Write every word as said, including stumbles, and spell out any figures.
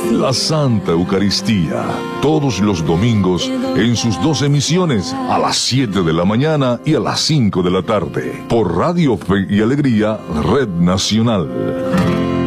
La Santa Eucaristía, todos los domingos en sus dos emisiones, a las siete de la mañana y a las cinco de la tarde, por Radio Fe y Alegría, Red Nacional.